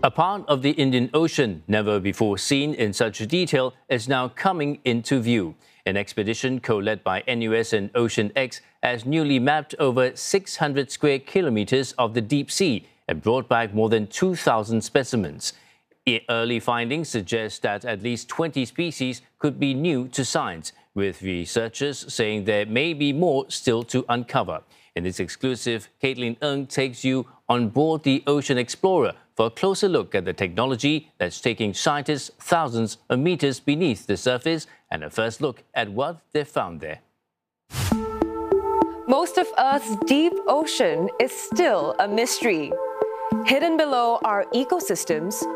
A part of the Indian Ocean never before seen in such detail is now coming into view. An expedition co-led by NUS and OceanX has newly mapped over 600 square kilometers of the deep sea and brought back more than 2,000 specimens. Early findings suggest that at least 20 species could be new to science, with researchers saying there may be more still to uncover. In this exclusive, Caitlin Ng takes you on board the Ocean Explorer for a closer look at the technology that's taking scientists thousands of meters beneath the surface and a first look at what they've found there. Most of Earth's deep ocean is still a mystery. Hidden below our ecosystems,